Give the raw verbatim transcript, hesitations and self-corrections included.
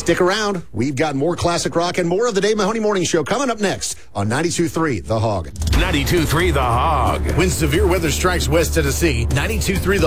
Stick around. We've got more classic rock and more of the Dave Mahoney Morning Show coming up next on ninety-two point three The Hog. ninety-two point three The Hog. When severe weather strikes West Tennessee, ninety-two point three The